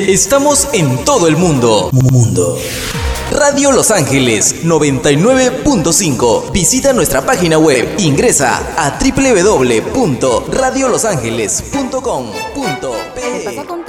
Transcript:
Estamos en todo el mundo. Radio Los Ángeles 99.5. Visita nuestra página web. Ingresa a www.radiolosangeles.com.pe.